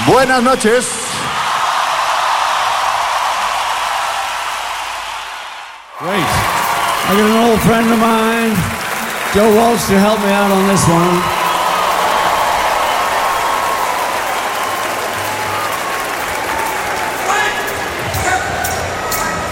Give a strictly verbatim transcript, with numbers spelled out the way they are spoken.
Buenas noches. Great. I got an old friend of mine, Joe Walsh, to help me out on this one.